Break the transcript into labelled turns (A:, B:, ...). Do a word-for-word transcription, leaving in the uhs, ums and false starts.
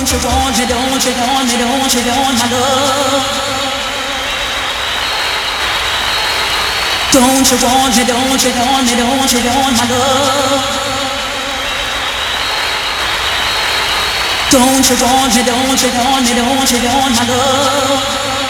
A: Don't you want me, don't you want me, don't you want my love? Don't you want me, don't you want me, don't you want my love? Don't you want me, don't you want me, don't you want my love?